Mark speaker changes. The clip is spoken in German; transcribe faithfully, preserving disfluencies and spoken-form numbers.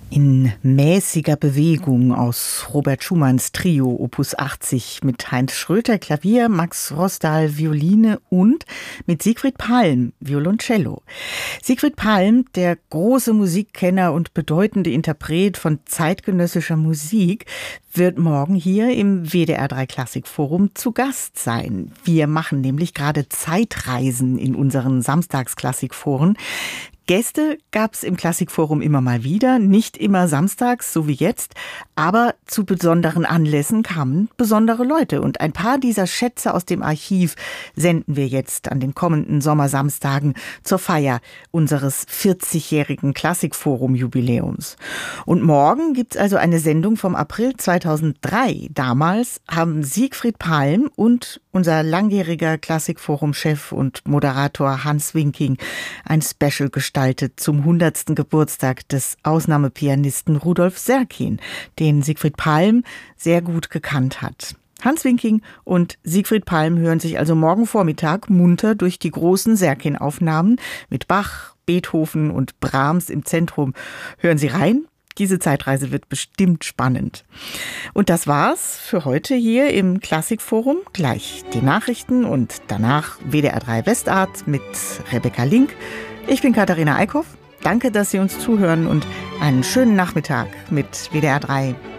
Speaker 1: In mäßiger Bewegung aus Robert Schumanns Trio Opus achtzig mit Heinz Schröter Klavier, Max Rosdahl Violine und mit Siegfried Palm Violoncello. Siegfried Palm, der große Musikkenner und bedeutende Interpret von zeitgenössischer Musik, wird morgen hier im W D R drei Klassikforum zu Gast sein. Wir machen nämlich gerade Zeitreisen in unseren Samstagsklassikforen. Gäste gab es im Klassikforum immer mal wieder, nicht immer samstags, so wie jetzt, aber zu besonderen Anlässen kamen besondere Leute. Und ein paar dieser Schätze aus dem Archiv senden wir jetzt an den kommenden Sommersamstagen zur Feier unseres vierzigjährigen Klassikforum-Jubiläums. Und morgen gibt's also eine Sendung vom April zweitausenddrei. Damals haben Siegfried Palm und unser langjähriger Klassikforum-Chef und Moderator Hans Winking ein Special gestaltet zum hundertsten Geburtstag des Ausnahmepianisten Rudolf Serkin, den Siegfried Palm sehr gut gekannt hat. Hans Winking und Siegfried Palm hören sich also morgen Vormittag munter durch die großen Serkin-Aufnahmen mit Bach, Beethoven und Brahms im Zentrum. Hören Sie rein. Diese Zeitreise wird bestimmt spannend. Und das war's für heute hier im Klassikforum. Gleich die Nachrichten und danach W D R drei Westart mit Rebecca Link. Ich bin Katharina Eickhoff. Danke, dass Sie uns zuhören und einen schönen Nachmittag mit W D R drei.